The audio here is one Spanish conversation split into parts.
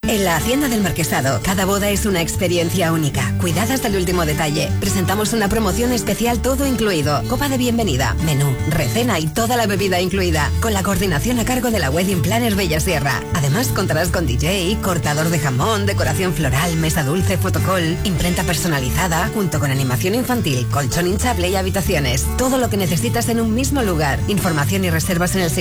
En la Hacienda del Marquesado, cada boda es una experiencia única, cuidada hasta el último detalle. Presentamos una promoción especial todo incluido, copa de bienvenida, menú, recena y toda la bebida incluida, con la coordinación a cargo de la Wedding Planner Bella Sierra. Además contarás con DJ, cortador de jamón, decoración floral, mesa dulce, fotocall, imprenta personalizada, junto con animación infantil, colchón hinchable y habitaciones. Todo lo que necesitas en un mismo lugar. Información y reservas en el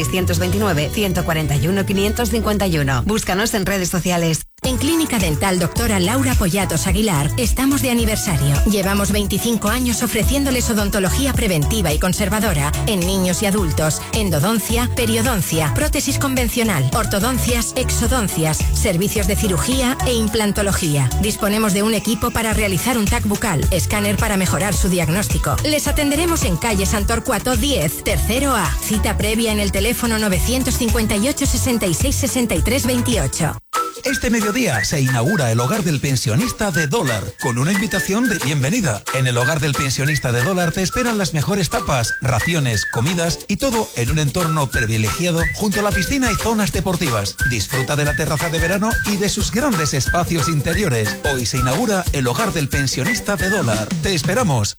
629-141-551. Búscanos en redes sociales. En Clínica Dental Doctora Laura Pollatos Aguilar estamos de aniversario. Llevamos 25 años ofreciéndoles odontología preventiva y conservadora en niños y adultos, endodoncia, periodoncia, prótesis convencional, ortodoncias, exodoncias, servicios de cirugía e implantología. Disponemos de un equipo para realizar un TAC bucal, escáner para mejorar su diagnóstico. Les atenderemos en calle Santorcuato 10, tercero A. Cita previa en el teléfono 958 66 63 28. Este mediodía se inaugura el Hogar del Pensionista de Dólar, con una invitación de bienvenida. En el Hogar del Pensionista de Dólar te esperan las mejores tapas, raciones, comidas y todo en un entorno privilegiado junto a la piscina y zonas deportivas. Disfruta de la terraza de verano y de sus grandes espacios interiores. Hoy se inaugura el Hogar del Pensionista de Dólar. ¡Te esperamos!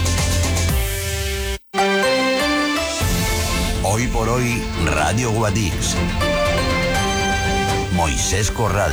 Hoy por hoy, Radio Guadix. Moisés Corral.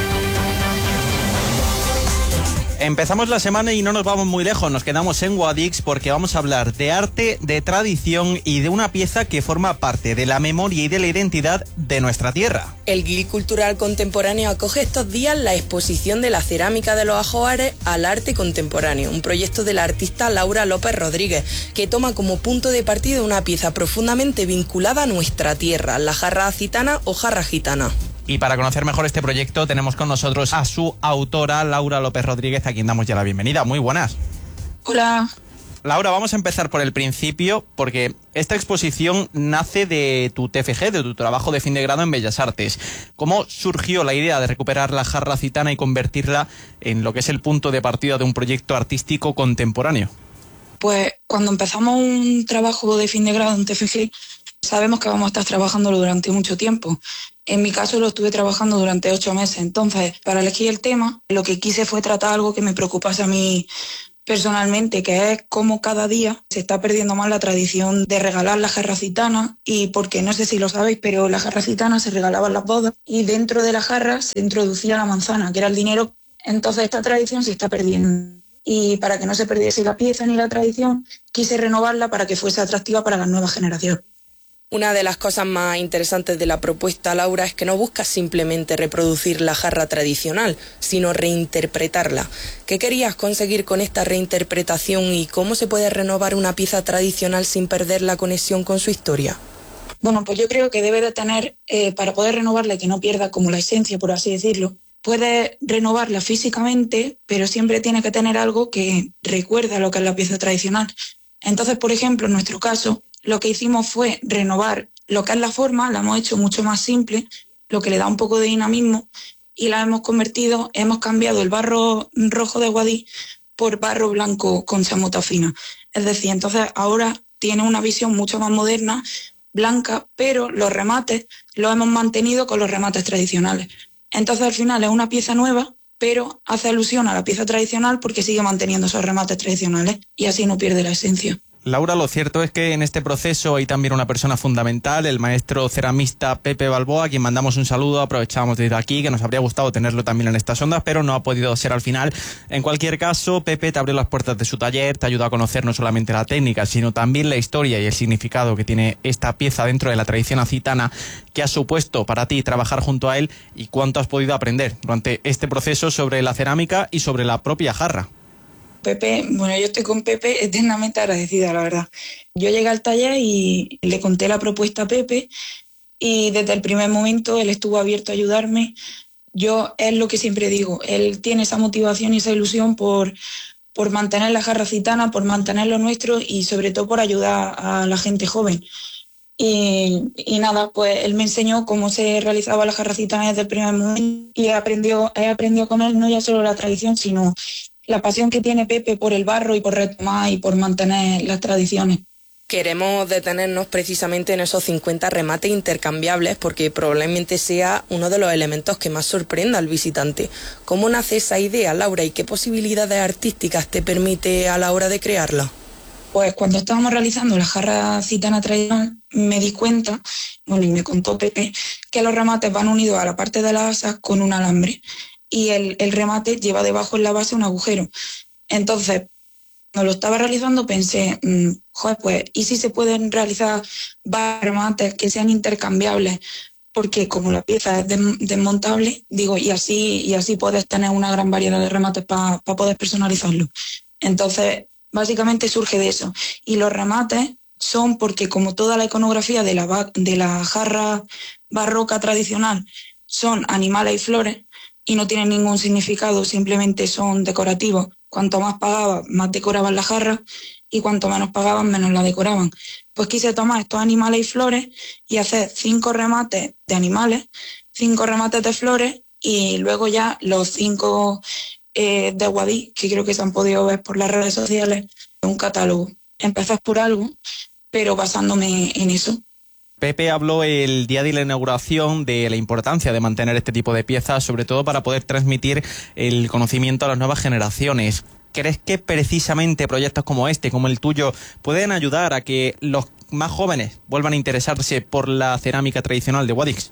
Empezamos la semana y no nos vamos muy lejos, nos quedamos en Guadix porque vamos a hablar de arte, de tradición y de una pieza que forma parte de la memoria y de la identidad de nuestra tierra. El Guild Cultural Contemporáneo acoge estos días la exposición de la cerámica de los Ajoares al arte contemporáneo, un proyecto de la artista Laura López Rodríguez, que toma como punto de partida una pieza profundamente vinculada a nuestra tierra, la jarra acitana o jarra gitana. Y para conocer mejor este proyecto tenemos con nosotros a su autora, Laura López Rodríguez, a quien damos ya la bienvenida. Muy buenas. Hola. Laura, vamos a empezar por el principio, porque esta exposición nace de tu TFG, de tu trabajo de fin de grado en Bellas Artes. ¿Cómo surgió la idea de recuperar la jarra citana y convertirla en lo que es el punto de partida de un proyecto artístico contemporáneo? Pues cuando empezamos un trabajo de fin de grado en TFG, sabemos que vamos a estar trabajándolo durante mucho tiempo. En mi caso lo estuve trabajando durante 8 meses. Entonces, para elegir el tema, lo que quise fue tratar algo que me preocupase a mí personalmente, que es cómo cada día se está perdiendo más la tradición de regalar la jarra gitana, y porque no sé si lo sabéis, pero la jarra gitana se regalaba en las bodas y dentro de la jarra se introducía la manzana, que era el dinero. Entonces esta tradición se está perdiendo. Y para que no se perdiese la pieza ni la tradición, quise renovarla para que fuese atractiva para las nuevas generaciones. Una de las cosas más interesantes de la propuesta, Laura, es que no buscas simplemente reproducir la jarra tradicional, sino reinterpretarla. ¿Qué querías conseguir con esta reinterpretación y cómo se puede renovar una pieza tradicional sin perder la conexión con su historia? Bueno, pues yo creo que debe de tener, para poder renovarla y que no pierda como la esencia, por así decirlo, puede renovarla físicamente, pero siempre tiene que tener algo que recuerda lo que es la pieza tradicional. Entonces, por ejemplo, en nuestro caso, lo que hicimos fue renovar lo que es la forma, la hemos hecho mucho más simple, lo que le da un poco de dinamismo, y la hemos convertido, hemos cambiado el barro rojo de Guadix por barro blanco con chamuta fina. Es decir, entonces ahora tiene una visión mucho más moderna, blanca, pero los remates los hemos mantenido con los remates tradicionales. Entonces al final es una pieza nueva, pero hace alusión a la pieza tradicional porque sigue manteniendo esos remates tradicionales y así no pierde la esencia. Laura, lo cierto es que en este proceso hay también una persona fundamental, el maestro ceramista Pepe Balboa, a quien mandamos un saludo, aprovechamos desde aquí, que nos habría gustado tenerlo también en estas ondas, pero no ha podido ser al final. En cualquier caso, Pepe te abrió las puertas de su taller, te ayuda a conocer no solamente la técnica, sino también la historia y el significado que tiene esta pieza dentro de la tradición acitana. ¿Qué ha supuesto para ti trabajar junto a él y cuánto has podido aprender durante este proceso sobre la cerámica y sobre la propia jarra? Pepe, bueno, yo estoy con Pepe eternamente agradecida, la verdad. Yo llegué al taller y le conté la propuesta a Pepe y desde el primer momento él estuvo abierto a ayudarme. Es lo que siempre digo, él tiene esa motivación y esa ilusión por mantener la jarra citana, por mantener lo nuestro y sobre todo por ayudar a la gente joven. Y nada, pues él me enseñó cómo se realizaba la jarra citana desde el primer momento y he aprendido con él no ya solo la tradición, sino la pasión que tiene Pepe por el barro y por retomar y por mantener las tradiciones. Queremos detenernos precisamente en esos 50 remates intercambiables porque probablemente sea uno de los elementos que más sorprenda al visitante. ¿Cómo nace esa idea, Laura, y qué posibilidades artísticas te permite a la hora de crearla? Pues cuando estábamos realizando la jarra gitana tradicional me di cuenta, y me contó Pepe, que los remates van unidos a la parte de las asas con un alambre y el remate lleva debajo en la base un agujero. Entonces, cuando lo estaba realizando pensé, pues, ¿y si se pueden realizar varios remates que sean intercambiables? Porque como la pieza es desmontable, digo, y así puedes tener una gran variedad de remates para poder personalizarlo. Entonces, básicamente surge de eso. Y los remates son porque como toda la iconografía de la jarra barroca tradicional son animales y flores y no tienen ningún significado, simplemente son decorativos. Cuanto más pagaban, más decoraban la jarra y cuanto menos pagaban, menos la decoraban. Pues quise tomar estos animales y flores y hacer 5 remates de animales, 5 remates de flores y luego ya los 5 de Guadix, que creo que se han podido ver por las redes sociales, un catálogo. Empezás por algo, pero basándome en eso. Pepe habló el día de la inauguración de la importancia de mantener este tipo de piezas, sobre todo para poder transmitir el conocimiento a las nuevas generaciones. ¿Crees que precisamente proyectos como este, como el tuyo, pueden ayudar a que los más jóvenes vuelvan a interesarse por la cerámica tradicional de Guadix?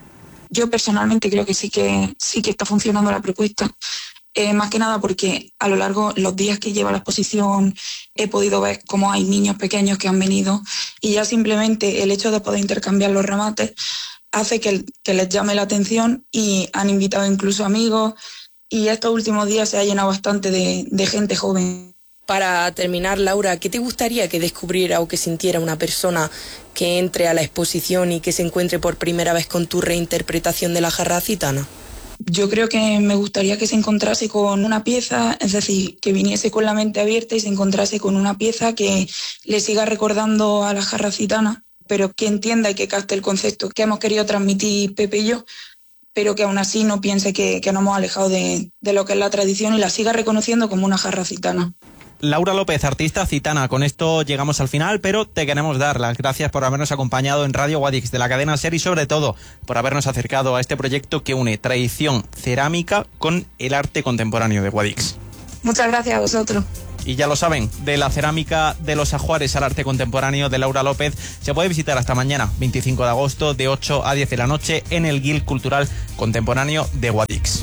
Yo personalmente creo que sí que está funcionando la propuesta. Más que nada porque a lo largo de los días que lleva la exposición he podido ver cómo hay niños pequeños que han venido y ya simplemente el hecho de poder intercambiar los remates hace que les llame la atención y han invitado incluso amigos y estos últimos días se ha llenado bastante de gente joven. Para terminar, Laura, ¿qué te gustaría que descubriera o que sintiera una persona que entre a la exposición y que se encuentre por primera vez con tu reinterpretación de la jarra gitana? Yo creo que me gustaría que se encontrase con una pieza, es decir, que viniese con la mente abierta y se encontrase con una pieza que le siga recordando a la jarra gitana, pero que entienda y que capte el concepto que hemos querido transmitir Pepe y yo, pero que aún así no piense que nos hemos alejado de lo que es la tradición y la siga reconociendo como una jarra gitana. Laura López, artista gitana. Con esto llegamos al final, pero te queremos dar las gracias por habernos acompañado en Radio Guadix de la cadena SER y sobre todo por habernos acercado a este proyecto que une tradición cerámica con el arte contemporáneo de Guadix. Muchas gracias a vosotros. Y ya lo saben, de la cerámica de los ajuares al arte contemporáneo de Laura López se puede visitar hasta mañana, 25 de agosto, de 8 a 10 de la noche en el Guild Cultural Contemporáneo de Guadix.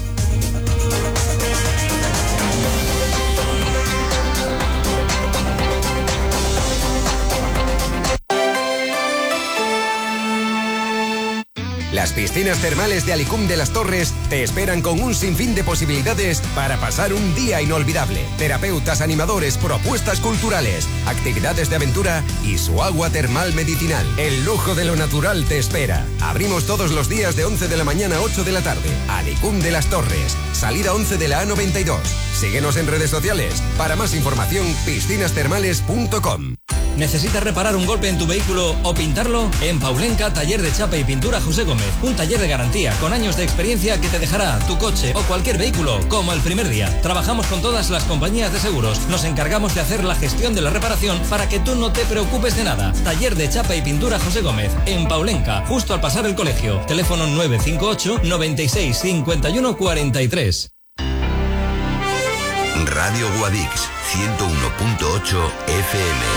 Las piscinas termales de Alicum de las Torres te esperan con un sinfín de posibilidades para pasar un día inolvidable. Terapeutas, animadores, propuestas culturales, actividades de aventura y su agua termal medicinal. El lujo de lo natural te espera. Abrimos todos los días de 11 de la mañana a 8 de la tarde. Alicum de las Torres, salida 11 de la A92. Síguenos en redes sociales. Para más información, piscinastermales.com. ¿Necesitas reparar un golpe en tu vehículo o pintarlo? En Paulenca, taller de chapa y pintura José Gómez. Un taller de garantía con años de experiencia que te dejará tu coche o cualquier vehículo como el primer día. Trabajamos con todas las compañías de seguros. Nos encargamos de hacer la gestión de la reparación para que tú no te preocupes de nada. Taller de chapa y pintura José Gómez. En Paulenca, justo al pasar el colegio. Teléfono 958 96 51 43. Radio Guadix 101.8 FM.